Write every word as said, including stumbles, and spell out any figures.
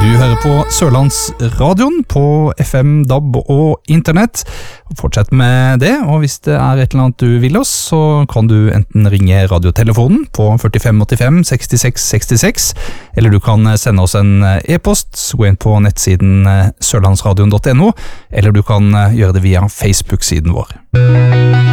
Du hører på Sørlandsradioen på F M, D A B og internett. Fortsett med det, og hvis det er et eller annet du vil oss, så kan du enten ringe radiotelefonen på førtifem åttifem sekstiseks sekstiseks, eller du kan sende oss en e-post, gå inn på nettsiden sørlandsradion punktum no, eller du kan gjøre det via Facebook-siden vår.